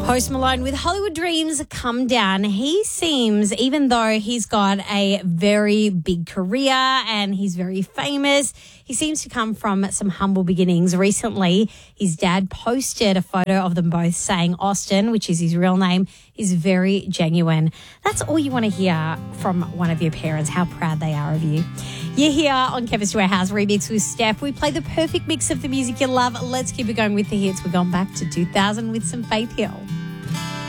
Post Malone with Hollywood Dreams Come Down. He seems, even though he's got a very big career and he's very famous, he seems to come from some humble beginnings. Recently, his dad posted a photo of them both saying Austin, which is his real name, is very genuine. That's all you want to hear from one of your parents, how proud they are of you. You're here on Chemist Warehouse Remix with Steph. We play the perfect mix of the music you love. Let's keep it going with the hits. We're going back to 2000 with some Faith Hill.